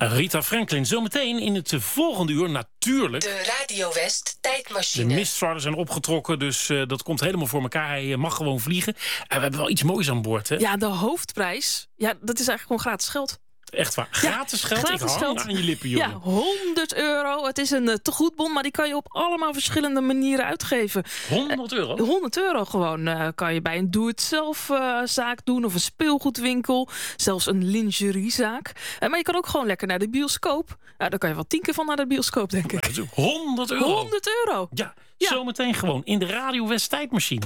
Rita Franklin, zometeen in het volgende uur natuurlijk. De Radio West tijdmachine. De mistvaarders zijn opgetrokken, dus dat komt helemaal voor elkaar. Hij mag gewoon vliegen. En we hebben wel iets moois aan boord, hè? Ja, de hoofdprijs. Ja, dat is eigenlijk gewoon gratis geld. Echt waar. Gratis geld? Gratis Ik hang geld. aan je lippen, jongen. Ja, €100. Het is een tegoedbon, maar die kan je op allemaal verschillende manieren uitgeven. €100? €100 gewoon kan je bij een doe-het-zelf zaak doen... of een speelgoedwinkel, zelfs een lingeriezaak. Maar je kan ook gewoon lekker naar de bioscoop. Daar kan je wel 10 keer van naar de bioscoop, denk ik. €100? €100. Ja, zometeen gewoon in de Radio West tijdmachine.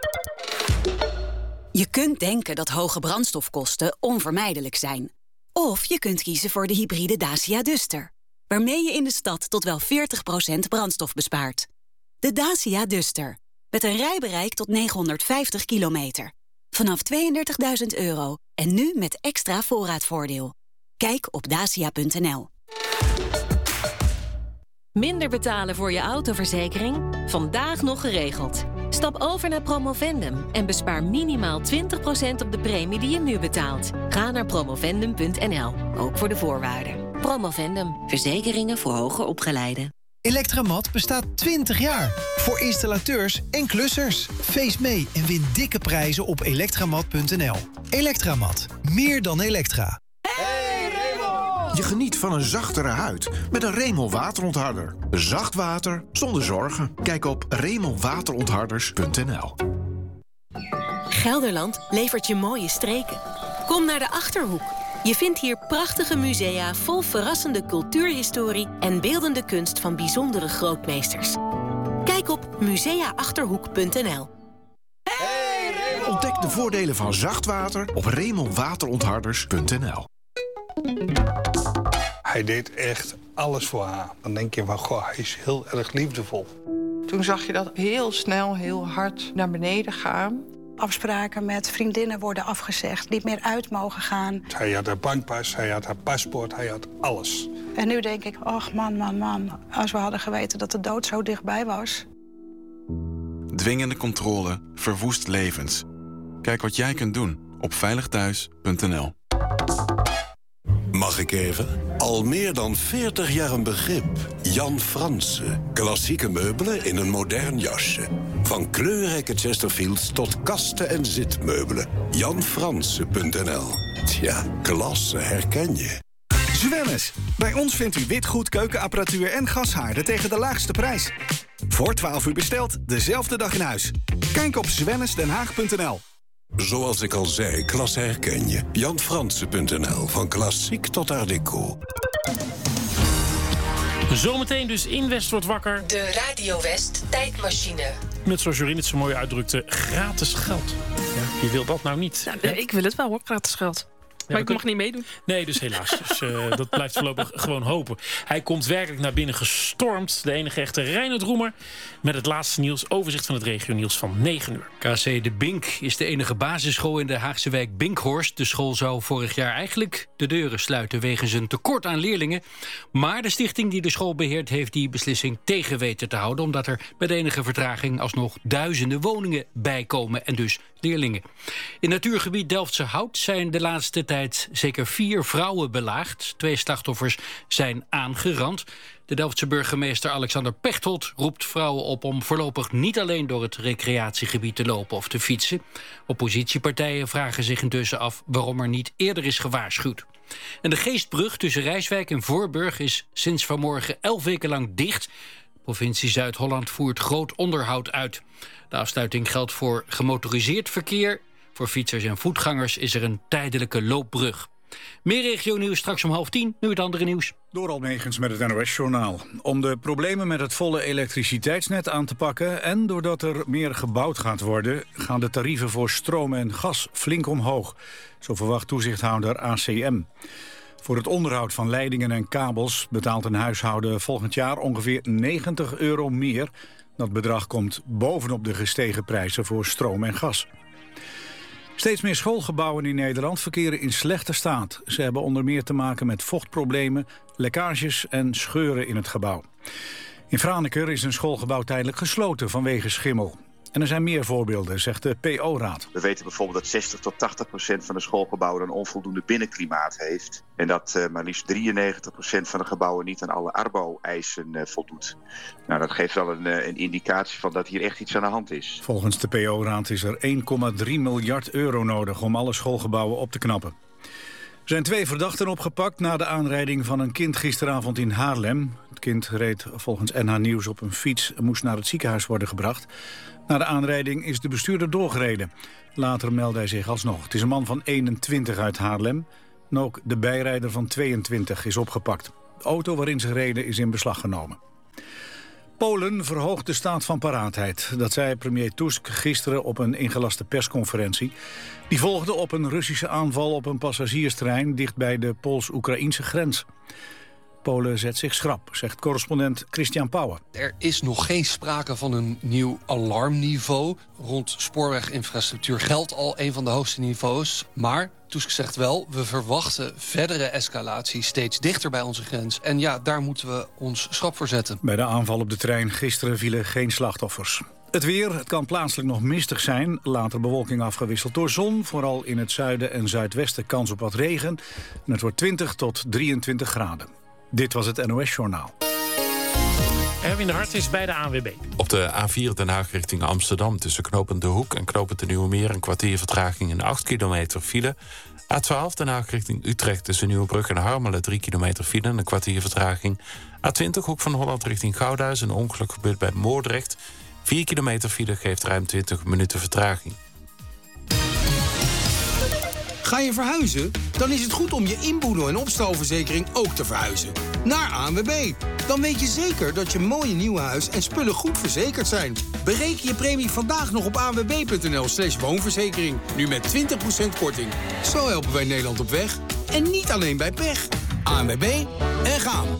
Je kunt denken dat hoge brandstofkosten onvermijdelijk zijn. Of je kunt kiezen voor de hybride Dacia Duster, waarmee je in de stad tot wel 40% brandstof bespaart. De Dacia Duster, met een rijbereik tot 950 kilometer. Vanaf €32.000 en nu met extra voorraadvoordeel. Kijk op dacia.nl. Minder betalen voor je autoverzekering? Vandaag nog geregeld. Stap over naar Promovendum en bespaar minimaal 20% op de premie die je nu betaalt. Ga naar promovendum.nl, ook voor de voorwaarden. Promovendum, verzekeringen voor hoger opgeleiden. Elektramat bestaat 20 jaar. Voor installateurs en klussers. Feest mee en win dikke prijzen op elektramat.nl. Elektramat. Meer dan elektra. Je geniet van een zachtere huid met een Remel waterontharder. Zacht water zonder zorgen. Kijk op remelwaterontharders.nl. Gelderland levert je mooie streken. Kom naar de Achterhoek. Je vindt hier prachtige musea vol verrassende cultuurhistorie... en beeldende kunst van bijzondere grootmeesters. Kijk op museaachterhoek.nl. Ontdek de voordelen van zacht water op remelwaterontharders.nl. Hij deed echt alles voor haar. Dan denk je van, goh, hij is heel erg liefdevol. Toen zag je dat heel snel, heel hard naar beneden gaan. Afspraken met vriendinnen worden afgezegd, niet meer uit mogen gaan. Hij had haar bankpas, hij had haar paspoort, hij had alles. En nu denk ik, ach man, als we hadden geweten dat de dood zo dichtbij was. Dwingende controle verwoest levens. Kijk wat jij kunt doen op veiligthuis.nl. Mag ik even? Al meer dan 40 jaar een begrip. Jan Fransen. Klassieke meubelen in een modern jasje. Van kleurrijke Chesterfields tot kasten en zitmeubelen. JanFransen.nl. Tja, klasse herken je. Zwellis. Bij ons vindt u witgoed, keukenapparatuur en gashaarden tegen de laagste prijs. Voor 12 uur besteld, dezelfde dag in huis. Kijk op zwellisdenhaag.nl. Zoals ik al zei, klasse herken je. JanFransen.nl. Van klassiek tot art déco. Zometeen dus in West wordt wakker. De Radio West tijdmachine. Met, zoals Jorien het zo mooi uitdrukte, gratis geld. Ja, wie wil dat nou niet? Nou, ik wil het wel hoor, gratis geld. Maar ik mag niet meedoen. Nee, dus helaas. Dus, dat blijft voorlopig gewoon hopen. Hij komt werkelijk naar binnen gestormd. De enige echte Reinoud Roemer. Met het laatste nieuws. Overzicht van het regionieuws van 9 uur. KC De Bink is de enige basisschool in de Haagse wijk Binkhorst. De school zou vorig jaar eigenlijk de deuren sluiten wegens een tekort aan leerlingen. Maar de stichting die de school beheert heeft die beslissing tegen weten te houden. Omdat er met enige vertraging alsnog duizenden woningen bijkomen en dus leerlingen. In natuurgebied Delftse Hout zijn de laatste tijd zeker 4 vrouwen belaagd. 2 slachtoffers zijn aangerand. De Delftse burgemeester Alexander Pechtold roept vrouwen op om voorlopig niet alleen door het recreatiegebied te lopen of te fietsen. Oppositiepartijen vragen zich intussen af waarom er niet eerder is gewaarschuwd. En de Geestbrug tussen Rijswijk en Voorburg is sinds vanmorgen 11 weken lang dicht. De provincie Zuid-Holland voert groot onderhoud uit. De afsluiting geldt voor gemotoriseerd verkeer. Voor fietsers en voetgangers is er een tijdelijke loopbrug. Meer regionieuws straks om 9:30. Nu het andere nieuws. Door Almegens met het NOS-journaal. Om de problemen met het volle elektriciteitsnet aan te pakken en doordat er meer gebouwd gaat worden, gaan de tarieven voor stroom en gas flink omhoog. Zo verwacht toezichthouder ACM. Voor het onderhoud van leidingen en kabels betaalt een huishouden volgend jaar ongeveer €90 meer. Dat bedrag komt bovenop de gestegen prijzen voor stroom en gas. Steeds meer schoolgebouwen in Nederland verkeren in slechte staat. Ze hebben onder meer te maken met vochtproblemen, lekkages en scheuren in het gebouw. In Franeker is een schoolgebouw tijdelijk gesloten vanwege schimmel. En er zijn meer voorbeelden, zegt de PO-raad. We weten bijvoorbeeld dat 60 tot 80% van de schoolgebouwen een onvoldoende binnenklimaat heeft. En dat maar liefst 93% van de gebouwen niet aan alle Arbo-eisen voldoet. Nou, dat geeft wel een indicatie van dat hier echt iets aan de hand is. Volgens de PO-raad is er 1,3 miljard euro nodig om alle schoolgebouwen op te knappen. Er zijn 2 verdachten opgepakt na de aanrijding van een kind gisteravond in Haarlem. Het kind reed volgens NH Nieuws op een fiets en moest naar het ziekenhuis worden gebracht. Na de aanrijding is de bestuurder doorgereden. Later meldde hij zich alsnog. Het is een man van 21 uit Haarlem. En ook de bijrijder van 22 is opgepakt. De auto waarin ze reden is in beslag genomen. Polen verhoogt de staat van paraatheid. Dat zei premier Tusk gisteren op een ingelaste persconferentie. Die volgde op een Russische aanval op een passagierstrein dicht bij de Pools-Oekraïnse grens. Polen zet zich schrap, zegt correspondent Christian Pauwen. Er is nog geen sprake van een nieuw alarmniveau. Rond spoorweginfrastructuur geldt al een van de hoogste niveaus. Maar Tusk zegt wel, we verwachten verdere escalatie steeds dichter bij onze grens. En ja, daar moeten we ons schrap voor zetten. Bij de aanval op de trein gisteren vielen geen slachtoffers. Het weer, het kan plaatselijk nog mistig zijn. Later bewolking afgewisseld door zon. Vooral in het zuiden en zuidwesten kans op wat regen. En het wordt 20 tot 23 graden. Dit was het NOS-journaal. Erwin de Hart is bij de ANWB. Op de A4 Den Haag richting Amsterdam tussen knooppunt De Hoek en knooppunt De Nieuwe Meer een kwartier vertraging en 8 kilometer file. A12 Den Haag richting Utrecht tussen Nieuwebrug en Harmelen 3 kilometer file en een kwartier vertraging. A20 Hoek van Holland richting Gouda, een ongeluk gebeurt bij Moordrecht. 4 kilometer file geeft ruim 20 minuten vertraging. Ga je verhuizen? Dan is het goed om je inboedel- en opstalverzekering ook te verhuizen. Naar ANWB. Dan weet je zeker dat je mooie nieuwe huis en spullen goed verzekerd zijn. Bereken je premie vandaag nog op anwb.nl/woonverzekering. Nu met 20% korting. Zo helpen wij Nederland op weg. En niet alleen bij pech. ANWB en gaan.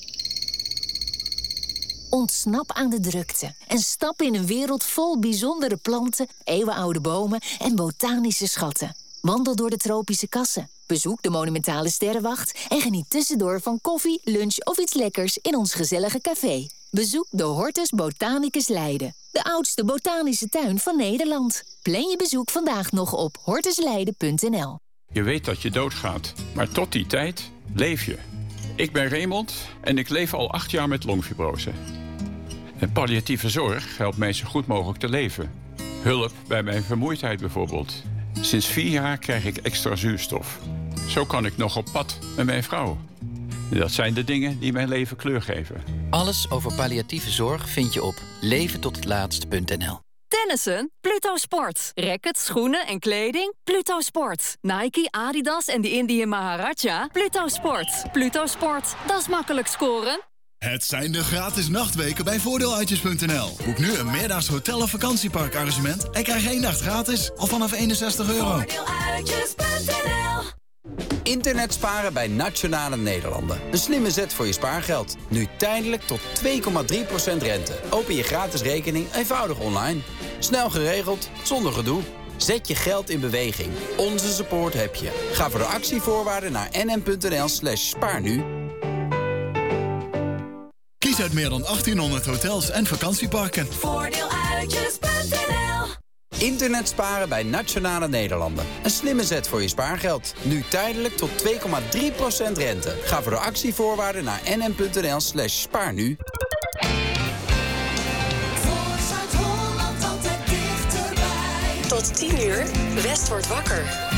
Ontsnap aan de drukte en stap in een wereld vol bijzondere planten, eeuwenoude bomen en botanische schatten. Wandel door de tropische kassen, bezoek de monumentale sterrenwacht en geniet tussendoor van koffie, lunch of iets lekkers in ons gezellige café. Bezoek de Hortus Botanicus Leiden, de oudste botanische tuin van Nederland. Plan je bezoek vandaag nog op hortusleiden.nl. Je weet dat je doodgaat, maar tot die tijd leef je. Ik ben Raymond en ik leef al 8 jaar met longfibrose. En palliatieve zorg helpt mij zo goed mogelijk te leven. Hulp bij mijn vermoeidheid bijvoorbeeld. Sinds 4 jaar krijg ik extra zuurstof. Zo kan ik nog op pad met mijn vrouw. Dat zijn de dingen die mijn leven kleur geven. Alles over palliatieve zorg vind je op leventothetlaatst.nl. Tennissen? Pluto Sport. Rackets, schoenen en kleding? Pluto Sport. Nike, Adidas en de Indian Maharaja? Pluto Sport. Pluto Sport. Dat is makkelijk scoren. Het zijn de gratis nachtweken bij voordeeluitjes.nl. Boek nu een meerdaags hotel- of vakantieparkarrangement en krijg 1 nacht gratis al vanaf €61. Voordeeluitjes.nl. Internet sparen bij Nationale Nederlanden. Een slimme zet voor je spaargeld. Nu tijdelijk tot 2,3% rente. Open je gratis rekening eenvoudig online. Snel geregeld, zonder gedoe. Zet je geld in beweging. Onze support heb je. Ga voor de actievoorwaarden naar nm.nl/spaarnu. Kies uit meer dan 1800 hotels en vakantieparken. Voordeeluitjes.nl. Internet sparen bij Nationale Nederlanden. Een slimme zet voor je spaargeld. Nu tijdelijk tot 2,3% rente. Ga voor de actievoorwaarden naar nm.nl/spaarnu. Tot 10 uur, West wordt wakker.